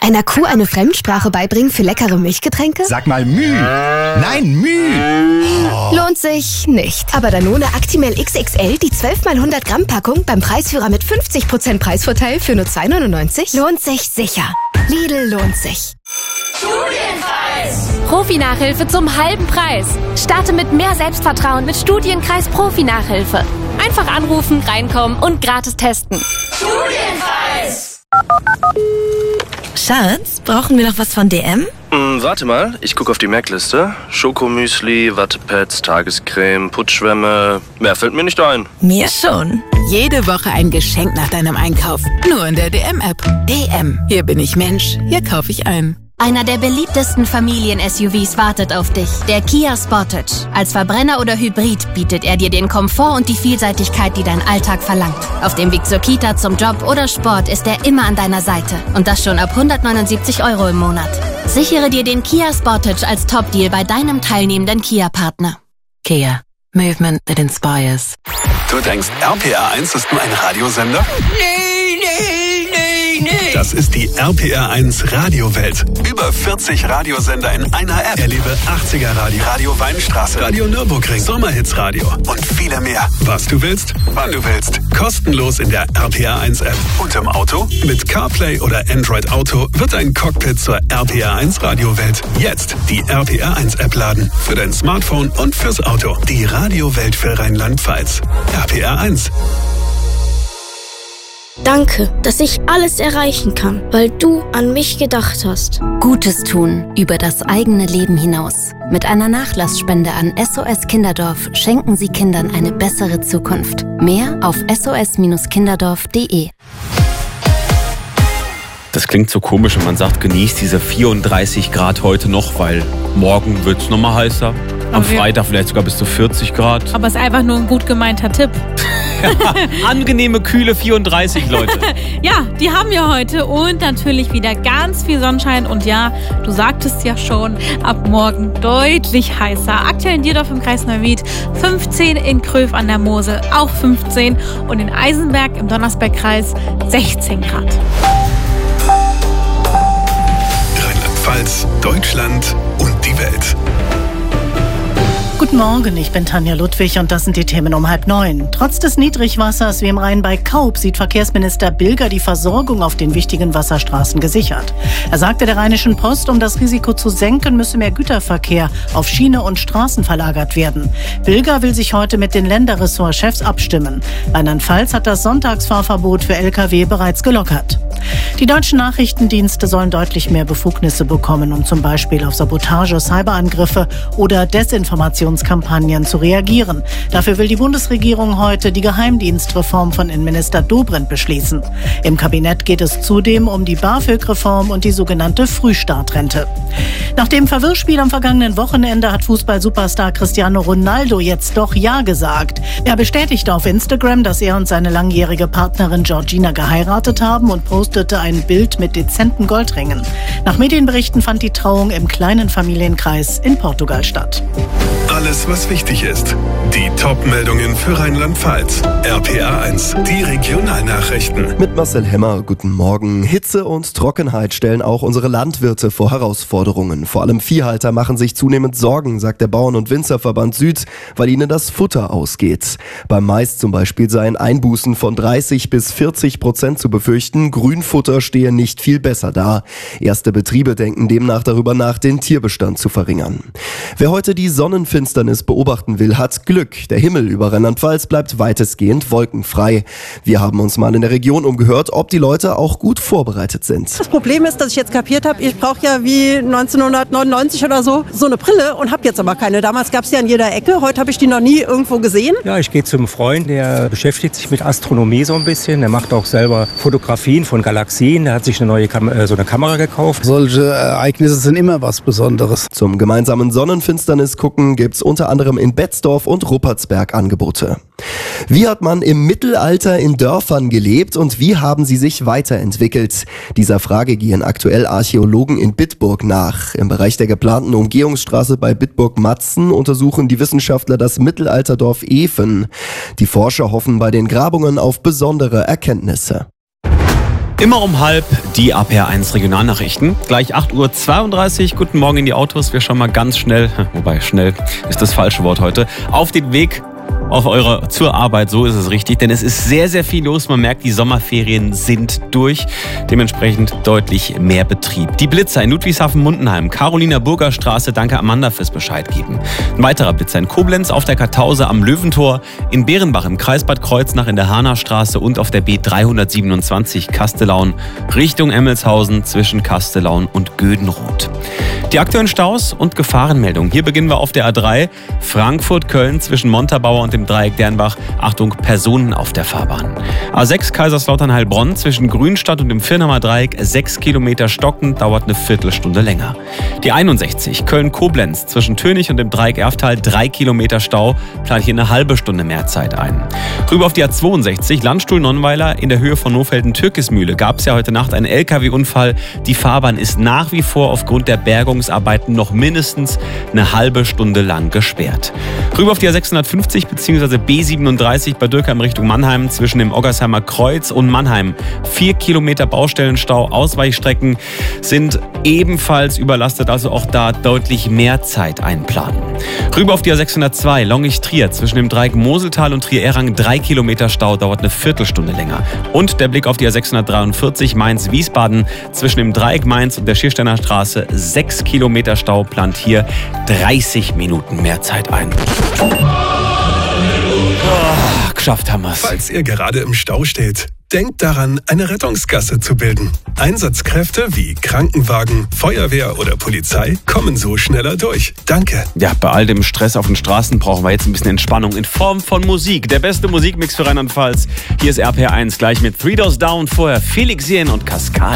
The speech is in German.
Einer Kuh eine Fremdsprache beibringen für leckere Milchgetränke? Sag mal Müh. Nein, Müh. Oh. Lohnt sich nicht. Aber Danone Actimel XXL, die 12 x 100 Gramm Packung beim Preisführer mit 50% Preisvorteil für nur 2,99 lohnt sich sicher. Lidl lohnt sich. Studienkreis. Profi-Nachhilfe zum halben Preis. Starte mit mehr Selbstvertrauen mit Studienkreis Profi-Nachhilfe. Einfach anrufen, reinkommen und gratis testen. Studienkreis. Schatz, brauchen wir noch was von DM? Warte mal, ich gucke auf die Merkliste. Schokomüsli, Wattepads, Tagescreme, Putzschwämme. Mehr fällt mir nicht ein. Mir schon. Jede Woche ein Geschenk nach deinem Einkauf. Nur in der DM-App. DM. Hier bin ich Mensch. Hier kaufe ich ein. Einer der beliebtesten Familien-SUVs wartet auf dich. Der Kia Sportage. Als Verbrenner oder Hybrid bietet er dir den Komfort und die Vielseitigkeit, die dein Alltag verlangt. Auf dem Weg zur Kita, zum Job oder Sport ist er immer an deiner Seite. Und das schon ab 179 € im Monat. Sichere dir den Kia Sportage als Top-Deal bei deinem teilnehmenden Kia-Partner. Kia. Movement that inspires. Du denkst, RPR1 ist nur ein Radiosender? Nee. Das ist die RPR1 Radiowelt. Über 40 Radiosender in einer App. Erlebe 80er Radio, Radio Weinstraße, Radio Nürburgring, Sommerhits-Radio und viele mehr. Was du willst, wann du willst. Kostenlos in der RPR1 App. Und im Auto? Mit CarPlay oder Android Auto wird dein Cockpit zur RPR1 Radiowelt. Jetzt die RPR1 App laden. Für dein Smartphone und fürs Auto. Die Radiowelt für Rheinland-Pfalz. RPR1. Danke, dass ich alles erreichen kann, weil du an mich gedacht hast. Gutes tun über das eigene Leben hinaus. Mit einer Nachlassspende an SOS Kinderdorf schenken Sie Kindern eine bessere Zukunft. Mehr auf sos-kinderdorf.de. Das klingt so komisch, wenn man sagt, genießt diese 34 Grad heute noch, weil morgen wird es nochmal heißer. Am Freitag vielleicht sogar bis zu 40 Grad. Aber es ist einfach nur ein gut gemeinter Tipp. Ja, angenehme, kühle 34, Leute. Ja, die haben wir heute und natürlich wieder ganz viel Sonnenschein. Und ja, du sagtest ja schon, ab morgen deutlich heißer. Aktuell in Dierdorf im Kreis Neuwied 15, in Kröv an der Mosel auch 15 und in Eisenberg im Donnersbergkreis 16 Grad. Rheinland-Pfalz, Deutschland und die Welt. Guten Morgen, ich bin Tanja Ludwig und das sind die Themen um 8:30. Trotz des Niedrigwassers wie im Rhein bei Kaub sieht Verkehrsminister Bilger die Versorgung auf den wichtigen Wasserstraßen gesichert. Er sagte der Rheinischen Post, um das Risiko zu senken, müsse mehr Güterverkehr auf Schiene und Straßen verlagert werden. Bilger will sich heute mit den Länderressortchefs abstimmen. Rheinland-Pfalz hat das Sonntagsfahrverbot für Lkw bereits gelockert. Die deutschen Nachrichtendienste sollen deutlich mehr Befugnisse bekommen, um zum Beispiel auf Sabotage, Cyberangriffe oder Desinformationskampagnen zu reagieren. Dafür will die Bundesregierung heute die Geheimdienstreform von Innenminister Dobrindt beschließen. Im Kabinett geht es zudem um die BAföG-Reform und die sogenannte Frühstartrente. Nach dem Verwirrspiel am vergangenen Wochenende hat Fußball-Superstar Cristiano Ronaldo jetzt doch Ja gesagt. Er bestätigte auf Instagram, dass er und seine langjährige Partnerin Georgina geheiratet haben und postete ein Bild mit dezenten Goldringen. Nach Medienberichten fand die Trauung im kleinen Familienkreis in Portugal statt. Alles, was wichtig ist. Die Top-Meldungen für Rheinland-Pfalz. RPR1, die Regionalnachrichten. Mit Marcel Hemmer, guten Morgen. Hitze und Trockenheit stellen auch unsere Landwirte vor Herausforderungen. Vor allem Viehhalter machen sich zunehmend Sorgen, sagt der Bauern- und Winzerverband Süd, weil ihnen das Futter ausgeht. Beim Mais zum Beispiel seien Einbußen von 30-40% zu befürchten. Grünfutter stehe nicht viel besser da. Erste Betriebe denken demnach darüber nach, den Tierbestand zu verringern. Wer heute die Sonnenfinsternis beobachten will, hat Glück. Der Himmel über Rheinland-Pfalz bleibt weitestgehend wolkenfrei. Wir haben uns mal in der Region umgehört, ob die Leute auch gut vorbereitet sind. Das Problem ist, dass ich jetzt kapiert habe, ich brauche ja wie 1999 oder so eine Brille und habe jetzt aber keine. Damals gab es ja in jeder Ecke, heute habe ich die noch nie irgendwo gesehen. Ja, ich gehe zum Freund, der beschäftigt sich mit Astronomie so ein bisschen. Der macht auch selber Fotografien von Galaxien. Der hat sich eine neue Kamera gekauft. Solche Ereignisse sind immer was Besonderes. Zum gemeinsamen Sonnenfinsternis gucken gibt's unter anderem in Betzdorf und Ruppertsberg Angebote. Wie hat man im Mittelalter in Dörfern gelebt und wie haben sie sich weiterentwickelt? Dieser Frage gehen aktuell Archäologen in Bitburg nach. Im Bereich der geplanten Umgehungsstraße bei Bitburg-Matzen untersuchen die Wissenschaftler das Mittelalterdorf Efen. Die Forscher hoffen bei den Grabungen auf besondere Erkenntnisse. Immer um halb die RPR1 Regionalnachrichten. Gleich 8:32 Uhr. Guten Morgen in die Autos. Wir schauen mal ganz schnell, wobei schnell ist das falsche Wort heute, auf den Weg zur Arbeit, so ist es richtig, denn es ist sehr, sehr viel los. Man merkt, die Sommerferien sind durch, dementsprechend deutlich mehr Betrieb. Die Blitzer in Ludwigshafen-Mundenheim, Carolina-Burger Straße, danke Amanda fürs Bescheid geben. Ein weiterer Blitzer in Koblenz auf der Kartause am Löwentor, in Berenbach im Kreis Bad Kreuznach in der Hahnerstraße und auf der B327 Kastelaun Richtung Emmelshausen zwischen Kastelaun und Gödenroth. Die aktuellen Staus und Gefahrenmeldungen. Hier beginnen wir auf der A3 Frankfurt-Köln zwischen Montabaur und dem Dreieck Dernbach. Achtung, Personen auf der Fahrbahn. A6 Kaiserslautern-Heilbronn zwischen Grünstadt und dem Firnheimer Dreieck 6 Kilometer stocken, dauert eine Viertelstunde länger. Die 61 Köln-Koblenz zwischen Tönig und dem Dreieck Erftal 3 Kilometer Stau, plant hier eine halbe Stunde mehr Zeit ein. Rüber auf die A62 Landstuhl-Nonnweiler in der Höhe von Nohfelden-Türkismühle gab es ja heute Nacht einen LKW-Unfall. Die Fahrbahn ist nach wie vor aufgrund der Bergungsarbeiten noch mindestens eine halbe Stunde lang gesperrt. Rüber auf die A650 bzw. B37 bei Dürkheim Richtung Mannheim zwischen dem Oggersheimer Kreuz und Mannheim. 4 Kilometer Baustellenstau, Ausweichstrecken sind ebenfalls überlastet, also auch da deutlich mehr Zeit einplanen. Rüber auf die A602 Longich-Trier zwischen dem Dreieck Moseltal und Trier-Errang 3 Kilometer Stau, dauert eine Viertelstunde länger. Und der Blick auf die A643 Mainz-Wiesbaden zwischen dem Dreieck Mainz und der Schiersteiner Straße 6 Kilometer Stau, plant hier 30 Minuten mehr Zeit ein. Geschafft haben wir's. Falls ihr gerade im Stau steht, denkt daran, eine Rettungsgasse zu bilden. Einsatzkräfte wie Krankenwagen, Feuerwehr oder Polizei kommen so schneller durch. Danke. Ja, bei all dem Stress auf den Straßen brauchen wir jetzt ein bisschen Entspannung in Form von Musik. Der beste Musikmix für Rheinland-Pfalz. Hier ist RPR1 gleich mit Three Doors Down, vorher Felix Jähn und Cascade.